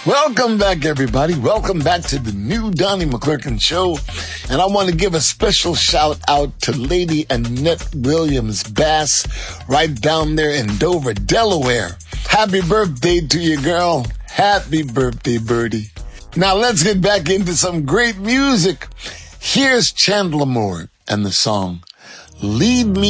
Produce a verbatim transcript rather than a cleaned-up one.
Welcome back, everybody. Welcome back to the new Donnie McClurkin Show. And I want to give a special shout out to Lady Annette Williams Bass right down there in Dover, Delaware. Happy birthday to you, girl. Happy birthday, birdie. Now let's get back into some great music. Here's Chandler Moore and the song Lead Me